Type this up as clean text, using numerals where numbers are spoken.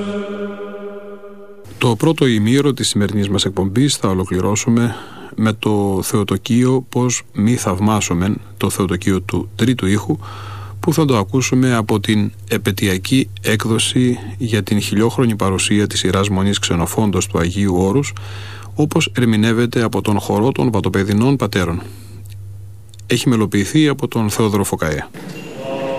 Το πρώτο ημίωρο της σημερινής μας εκπομπής θα ολοκληρώσουμε με το Θεοτοκείο «Πώς μη θαυμάσομεν», το Θεοτοκείο του τρίτου ήχου, που θα το ακούσουμε από την επετειακή έκδοση για την χιλιόχρονη παρουσία της Ιεράς Μονής Ξενοφόντος του Αγίου Όρους, όπως ερμηνεύεται από τον χορό των Βατοπεδινών Πατέρων. Έχει μελοποιηθεί από τον Θεόδωρο Φωκαέα.